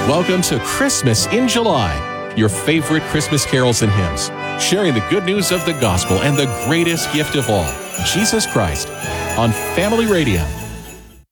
Welcome to Christmas in July, your favorite Christmas carols and hymns, sharing the good news of the gospel and the greatest gift of all, Jesus Christ, on Family Radio.